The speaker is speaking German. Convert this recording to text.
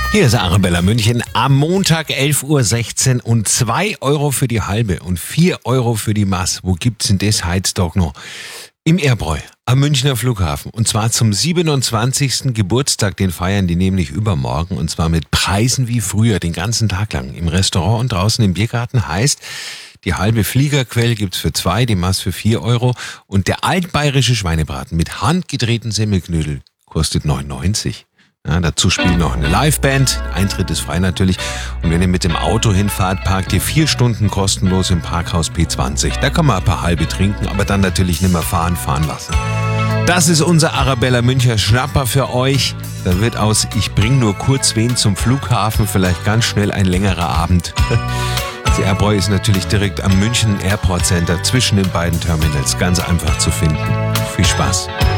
Hier ist Arabella München am Montag 11.16 Uhr und 2 Euro für die halbe und 4 Euro für die Maß. Wo gibt's denn das Heizdog noch? Im Erbräu am Münchner Flughafen und zwar zum 27. Geburtstag, den feiern die nämlich übermorgen und zwar mit Preisen wie früher, den ganzen Tag lang. Im Restaurant und draußen im Biergarten heißt, die halbe Fliegerquelle gibt's für 2, die Maß für 4 Euro und der altbayerische Schweinebraten mit handgedrehten Semmelknödel kostet 9,90. Ja, dazu spielt noch eine Liveband, Eintritt ist frei natürlich und wenn ihr mit dem Auto hinfahrt, parkt ihr 4 Stunden kostenlos im Parkhaus P20. Da kann man ein paar halbe trinken, aber dann natürlich nicht mehr fahren lassen. Das ist unser Arabella Müncher Schnapper für euch. Da wird aus Ich bring nur kurz wen zum Flughafen vielleicht ganz schnell ein längerer Abend. Das Erbräu ist natürlich direkt am München Airport Center zwischen den beiden Terminals, ganz einfach zu finden. Viel Spaß.